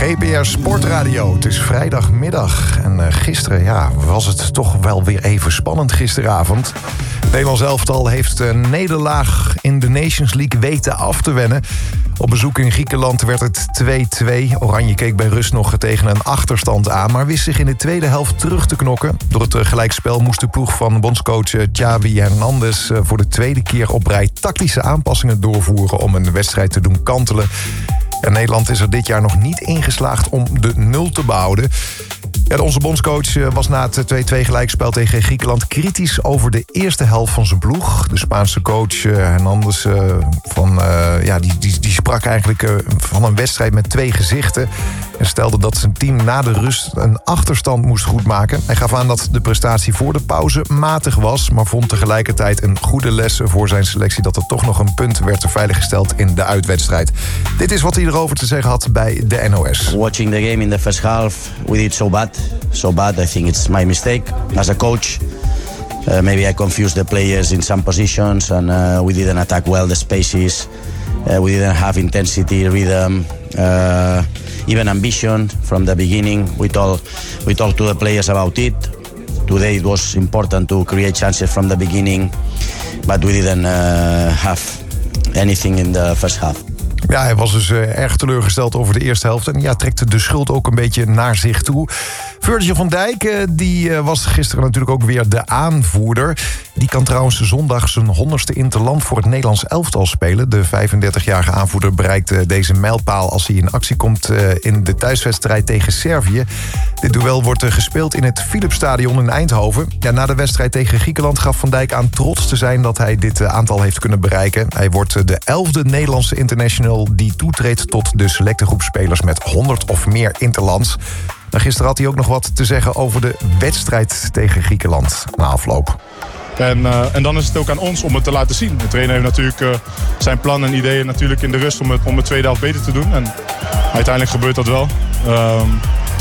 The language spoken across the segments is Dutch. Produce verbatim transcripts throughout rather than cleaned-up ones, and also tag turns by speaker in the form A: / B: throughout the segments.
A: G P R Sportradio. Het is vrijdagmiddag en uh, gisteren ja, was het toch wel weer even spannend gisteravond. Het Nederlands elftal heeft een nederlaag in de Nations League weten af te wennen. Op bezoek in Griekenland werd het twee-twee. Oranje keek bij rust nog tegen een achterstand aan, maar wist zich in de tweede helft terug te knokken. Door het gelijkspel moest de ploeg van bondscoach Xavi Hernandez voor de tweede keer op rij tactische aanpassingen doorvoeren om een wedstrijd te doen kantelen. En Nederland is er dit jaar nog niet ingeslaagd om de nul te behouden. Ja, onze bondscoach was na het twee-twee gelijkspel tegen Griekenland kritisch over de eerste helft van zijn ploeg. De Spaanse coach Hernandez van, uh, ja, die, die, die sprak eigenlijk uh, van een wedstrijd met twee gezichten. En stelde dat zijn team na de rust een achterstand moest goedmaken. Hij gaf aan dat de prestatie voor de pauze matig was, maar vond tegelijkertijd een goede les voor zijn selectie dat er toch nog een punt werd veiliggesteld in de uitwedstrijd. Dit is wat hij erover te zeggen had bij de N O S.
B: Watching the game in the first half, we did so bad. So bad, I think it's my mistake as a coach. Uh, maybe I confused the players in some positions and uh, we didn't attack well the spaces. Uh, we didn't have intensity, rhythm, uh, even ambition from the beginning. We told, we talked to the players about it. Today it was important to create chances from the beginning, but we didn't uh, have anything in the first half.
A: Ja, hij was dus uh, erg teleurgesteld over de eerste helft. En ja, trekte de schuld ook een beetje naar zich toe. Virgil van Dijk, uh, die uh, was gisteren natuurlijk ook weer de aanvoerder. Die kan trouwens zondag zijn honderdste interland voor het Nederlands elftal spelen. De vijfendertigjarige aanvoerder bereikt uh, deze mijlpaal als hij in actie komt uh, in de thuiswedstrijd tegen Servië. Dit duel wordt uh, gespeeld in het Philipsstadion in Eindhoven. Ja, na de wedstrijd tegen Griekenland gaf Van Dijk aan trots te zijn dat hij dit uh, aantal heeft kunnen bereiken. Hij wordt uh, de elfde Nederlandse international die toetreedt tot de selecte groep spelers met honderd of meer interlands. Nou, gisteren had hij ook nog wat te zeggen over de wedstrijd tegen Griekenland na afloop.
C: En, uh, en dan is het ook aan ons om het te laten zien. De trainer heeft natuurlijk uh, zijn plan en ideeën natuurlijk in de rust om het, om de tweede helft beter te doen. En uiteindelijk gebeurt dat wel. Um,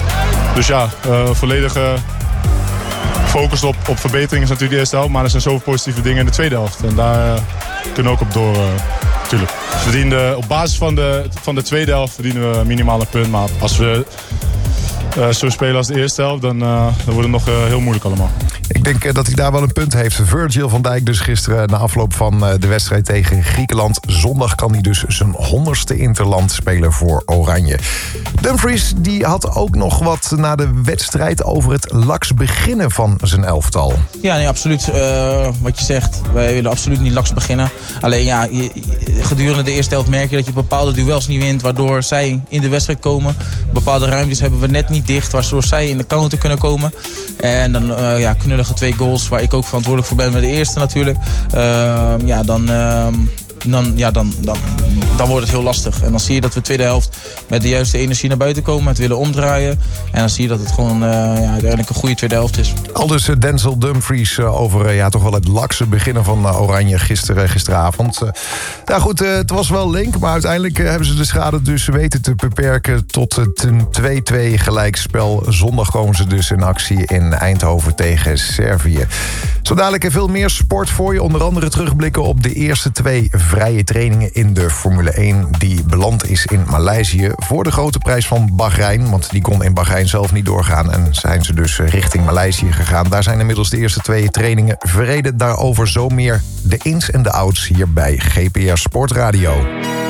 C: dus ja, uh, volledige focus op, op verbetering is natuurlijk de eerste helft. Maar er zijn zoveel positieve dingen in de tweede helft. En daar uh, kunnen we ook op door. Uh, Tuurlijk. We verdienden, op basis van de, van de tweede helft verdienen we minimaal een punt. Maar als we uh, zo spelen als de eerste helft, dan, uh, dan wordt het nog uh, heel moeilijk allemaal.
A: Ik denk uh, dat hij daar wel een punt heeft. Virgil van Dijk dus gisteren na afloop van uh, de wedstrijd tegen Griekenland. Zondag kan hij dus zijn honderdste interland spelen voor Oranje. Dumfries die had ook nog wat na de wedstrijd over het laks beginnen van zijn elftal.
D: Ja, nee, absoluut. Uh, wat je zegt, wij willen absoluut niet laks beginnen. Alleen ja, je, gedurende de eerste helft merk je dat je bepaalde duels niet wint, waardoor zij in de wedstrijd komen. Bepaalde ruimtes hebben we net niet dicht, waardoor zij in de counter kunnen komen. En dan uh, ja, knullige twee goals, waar ik ook verantwoordelijk voor ben met de eerste natuurlijk. Uh, ja, dan... Uh, Dan, ja, dan, dan, dan wordt het heel lastig. En dan zie je dat we de tweede helft met de juiste energie naar buiten komen. Het willen omdraaien. En dan zie je dat het gewoon uh, ja, uiteindelijk een goede tweede helft is.
A: Aldus uh, Denzel Dumfries uh, over uh, ja, toch wel het lakse beginnen van uh, Oranje gister, gisteravond. Uh, ja goed, uh, het was wel link. Maar uiteindelijk uh, hebben ze de schade dus weten te beperken tot het een twee-twee gelijkspel. Zondag komen ze dus in actie in Eindhoven tegen Servië. Zo dadelijk veel meer sport voor je. Onder andere terugblikken op de eerste twee vrije trainingen in de Formule één... die beland is in Maleisië voor de grote prijs van Bahrein. Want die kon in Bahrein zelf niet doorgaan en zijn ze dus richting Maleisië gegaan. Daar zijn inmiddels de eerste twee trainingen verreden. Daarover zo meer de ins en de outs hier bij G P R Sportradio.